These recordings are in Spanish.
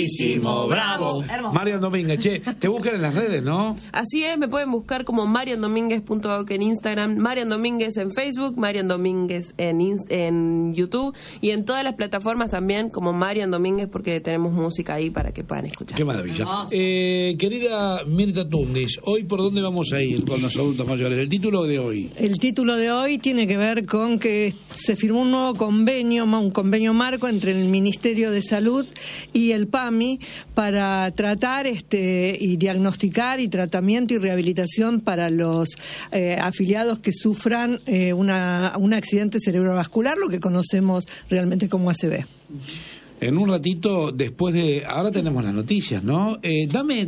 bravísimo, bravo. Marian Domínguez, che, te buscan en las redes, ¿no? Así es, me pueden buscar como mariandomínguez.org en Instagram, Marian Domínguez en Facebook, Marian Domínguez en YouTube y en todas las plataformas también como Marian Domínguez, porque tenemos música ahí para que puedan escuchar. Qué maravilla. Querida Mirta Tundis, ¿hoy por dónde vamos a ir con los adultos mayores? ¿El título de hoy? El título de hoy tiene que ver con que se firmó un nuevo convenio, un convenio marco entre el Ministerio de Salud y el PAMI para tratar y diagnosticar y tratamiento y rehabilitación para los afiliados que sufran un accidente cerebrovascular, lo que conocemos realmente como ACV. En un ratito, después de... Ahora tenemos las noticias, ¿no? Dame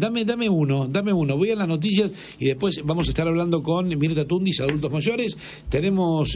uno. Voy a las noticias y después vamos a estar hablando con Mirta Tundis, adultos mayores. Tenemos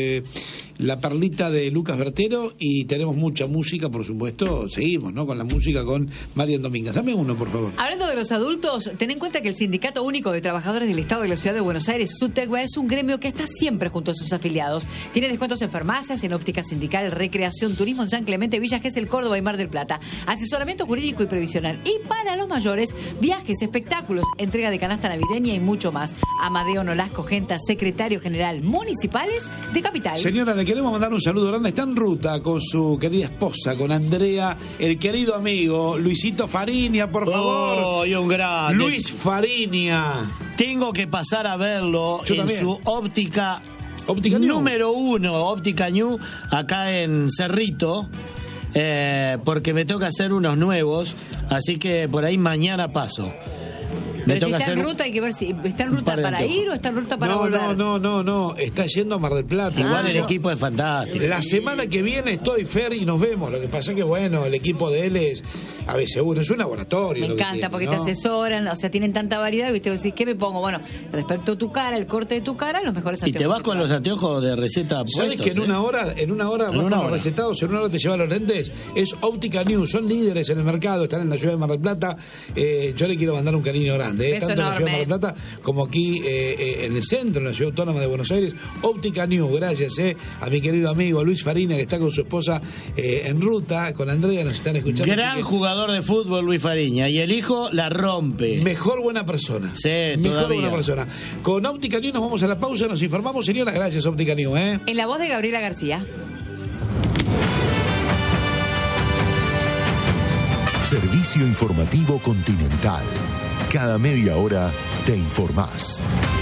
la perlita de Lucas Bertero y tenemos mucha música, por supuesto. Seguimos, ¿no? Con la música con Marian Domínguez. Dame uno, por favor. Hablando de los adultos, ten en cuenta que el Sindicato Único de Trabajadores del Estado de la Ciudad de Buenos Aires, SUTECBA, es un gremio que está siempre junto a sus afiliados. Tiene descuentos en farmacias, en óptica sindical, recreación, turismo en San Clemente, Villa Gesell, Córdoba y Mar del Plata. Asesoramiento jurídico y previsional. Y para los mayores, viajes, espectáculos, entrega de canasta navideña y mucho más. Amadeo Nolasco Genta, secretario general municipales de Capital. Señora, le queremos mandar un saludo grande. Está en ruta con su querida esposa, con Andrea, el querido amigo Luisito Fariña, por favor. Oh, y un grande. Luis Fariña. Tengo que pasar a verlo su óptica número 1, Óptica New, acá en Cerrito. Porque me toca hacer unos nuevos, así que por ahí mañana paso. Pero si está en ruta, hay que ver si está en ruta para ir o está en ruta para volver. No, está yendo a Mar del Plata. Igual el equipo es fantástico. La semana que viene estoy, Fer, y nos vemos. Lo que pasa es que, bueno, el equipo de él es ABC1, es un laboratorio. Me encanta porque te asesoran, o sea, tienen tanta variedad, ¿viste? Vos decís, ¿qué me pongo? Bueno, respecto a tu cara, el corte de tu cara, los mejores anteojos. Y te vas con los anteojos de receta puestos. ¿Sabes que en una hora vas con los recetados, en una hora te llevan los lentes? Es Óptica New, son líderes en el mercado, están en la ciudad de Mar del Plata. Yo le quiero mandar un cariño grande, tanto en la ciudad de Mar del Plata como aquí en el centro, en la ciudad autónoma de Buenos Aires. Óptica New, gracias a mi querido amigo Luis Farina, que está con su esposa en ruta, con Andrea, nos están escuchando. Gran jugador de fútbol, Luis Fariña, y el hijo la rompe. Mejor buena persona. Sí, mejor todavía. Buena persona. Con Óptica New nos vamos a la pausa, nos informamos, señora. Gracias, Óptica New. En la voz de Gabriela García. Servicio informativo Continental. Cada media hora te informás.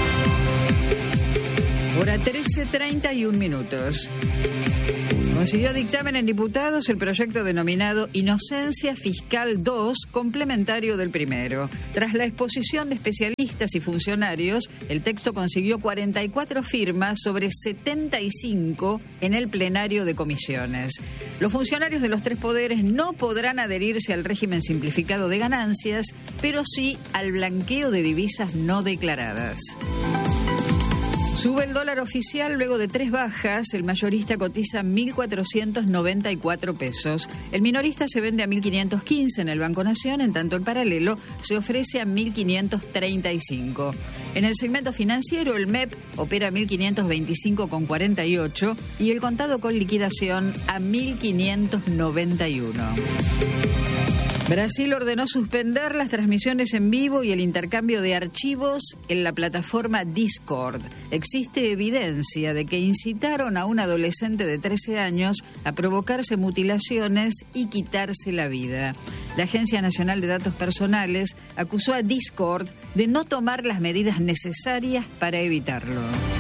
Hora 13:31. Consiguió dictamen en diputados el proyecto denominado Inocencia Fiscal 2, complementario del primero. Tras la exposición de especialistas y funcionarios, el texto consiguió 44 firmas sobre 75 en el plenario de comisiones. Los funcionarios de los tres poderes no podrán adherirse al régimen simplificado de ganancias, pero sí al blanqueo de divisas no declaradas. Sube el dólar oficial luego de 3 bajas. El mayorista cotiza 1.494 pesos. El minorista se vende a 1.515 en el Banco Nación, en tanto el paralelo se ofrece a 1.535. En el segmento financiero, el MEP opera a 1.525,48 y el contado con liquidación a 1.591. Brasil ordenó suspender las transmisiones en vivo y el intercambio de archivos en la plataforma Discord. Existe evidencia de que incitaron a un adolescente de 13 años a provocarse mutilaciones y quitarse la vida. La Agencia Nacional de Datos Personales acusó a Discord de no tomar las medidas necesarias para evitarlo.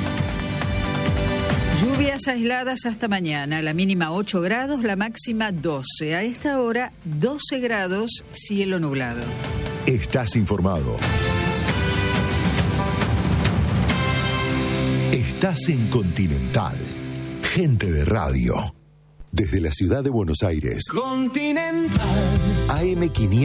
Lluvias aisladas hasta mañana, la mínima 8 grados, la máxima 12. A esta hora, 12 grados, cielo nublado. Estás informado. Estás en Continental. Gente de radio. Desde la ciudad de Buenos Aires. Continental. AM500.